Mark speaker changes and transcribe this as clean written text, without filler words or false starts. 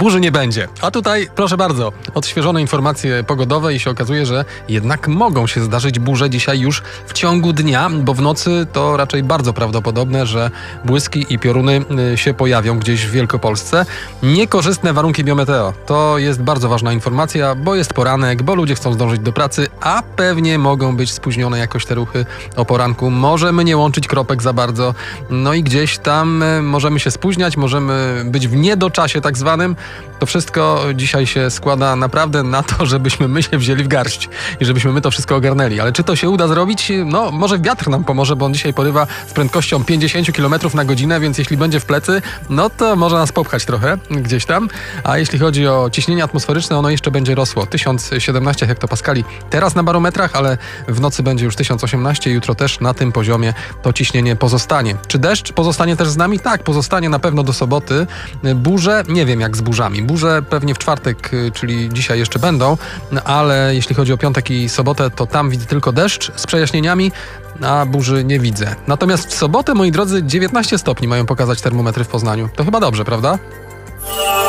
Speaker 1: burzy nie będzie. A tutaj, proszę bardzo, odświeżone informacje pogodowe i się okazuje, że jednak mogą się zdarzyć burze dzisiaj już w ciągu dnia, bo w nocy to raczej bardzo prawdopodobne, że błyski i pioruny się pojawią gdzieś w Wielkopolsce. Niekorzystne warunki biometeo. To jest bardzo ważna informacja, bo jest poranek, bo ludzie chcą zdążyć do pracy, a pewnie mogą być spóźnione jakoś te ruchy o poranku. Możemy nie łączyć kropek za bardzo, no i gdzieś tam możemy się spóźniać, możemy być w niedoczasie tak zwanym. To wszystko dzisiaj się składa naprawdę na to, żebyśmy my się wzięli w garść i żebyśmy my to wszystko ogarnęli. Ale czy to się uda zrobić? No, może wiatr nam pomoże, bo on dzisiaj porywa z prędkością 50 km na godzinę, więc jeśli będzie w plecy, no to może nas popchać trochę gdzieś tam. A jeśli chodzi o ciśnienie atmosferyczne, ono jeszcze będzie rosło. 1017 hektopaskali teraz na barometrach, ale w nocy będzie już 1018. Jutro też na tym poziomie to ciśnienie pozostanie. Czy deszcz pozostanie też z nami? Tak, pozostanie na pewno do soboty. Burze, nie wiem jak z burzami. Burze pewnie w czwartek, czyli dzisiaj jeszcze będą, ale jeśli chodzi o piątek i sobotę, to tam widzę tylko deszcz z przejaśnieniami, a burzy nie widzę. Natomiast w sobotę, moi drodzy, 19 stopni mają pokazać termometry w Poznaniu. To chyba dobrze, prawda?